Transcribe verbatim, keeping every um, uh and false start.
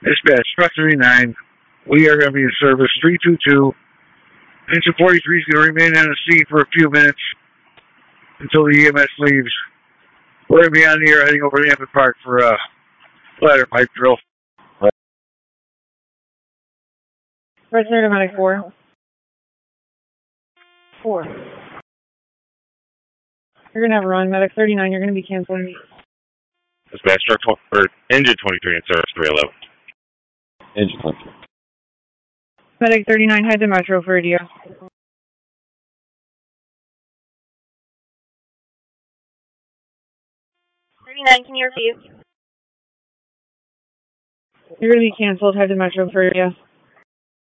Dispatch, truck thirty-nine. We are going to be in service three two two. Engine forty-three is going to remain on the scene for a few minutes until the E M S leaves. We're going to be on the air heading over to Hampton Park for a ladder pipe drill. Resident Medic four. four. You're going to have a run. Medic thirty-nine, you're going to be canceling. Dispatch, truck tw- or engine twenty-three in service three eleven. Engine twenty-three. Medic thirty-nine, head to Metro for a D O. thirty-nine, can you repeat? You're going to be canceled. Head to Metro for a D O.